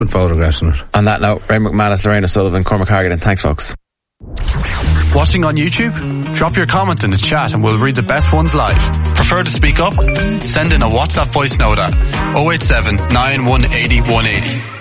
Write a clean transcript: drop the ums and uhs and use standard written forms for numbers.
photographs in it. On that note, Ray McManus, Lorraine O'Sullivan, Cormac Hargan, thanks folks. Watching on YouTube? Drop your comment in the chat and we'll read the best ones live. Prefer to speak up? Send in a WhatsApp voice note at 087 9180 180.